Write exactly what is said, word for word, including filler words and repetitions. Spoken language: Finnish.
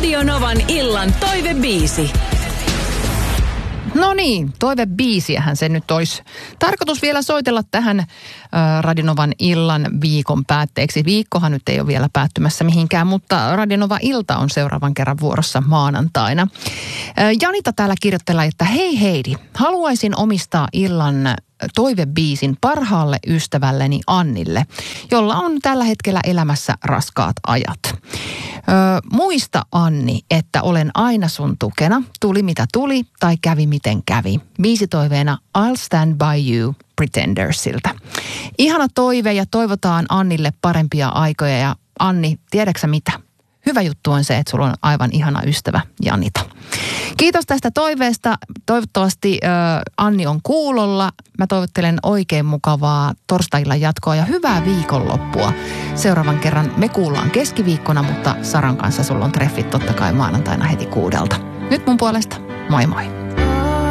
Radio Novan illan toivebiisi. No niin, toivebiisiähän se nyt olisi tarkoitus vielä soitella tähän äh, Radio Novan illan viikon päätteeksi. Viikkohan nyt ei ole vielä päättymässä mihinkään, mutta Radio Nova ilta on seuraavan kerran vuorossa maanantaina. Äh, Janita täällä kirjoittelee, että hei Heidi, haluaisin omistaa illan toivebiisin parhaalle ystävälleni Annille, jolla on tällä hetkellä elämässä raskaat ajat. Ö, muista Anni, että olen aina sun tukena, tuli mitä tuli tai kävi miten kävi. Biisitoiveena I'll Stand By You Pretendersiltä. Ihana toive ja toivotaan Annille parempia aikoja ja Anni, tiedäksä mitä? Hyvä juttu on se, että sulla on aivan ihana ystävä Janita. Kiitos tästä toiveesta. Toivottavasti äh, Anni on kuulolla. Mä toivottelen oikein mukavaa torstaillan jatkoa ja hyvää viikonloppua. Seuraavan kerran me kuullaan keskiviikkona, mutta Saran kanssa sulla on treffit totta kai maanantaina heti kuudelta. Nyt mun puolesta moi moi.